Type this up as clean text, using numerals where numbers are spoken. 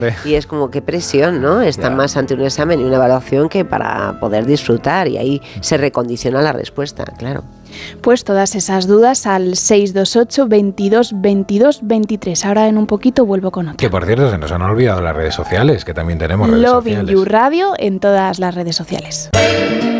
Y es como qué presión, ¿no? Están más ante un examen y una evaluación que para poder disfrutar, y ahí se recondiciona la respuesta, claro. Pues todas esas dudas al 628 22 22 23. Ahora en un poquito vuelvo con otro. Que por cierto, se nos han olvidado las redes sociales, que también tenemos redes Loving sociales. You Radio en todas las redes sociales.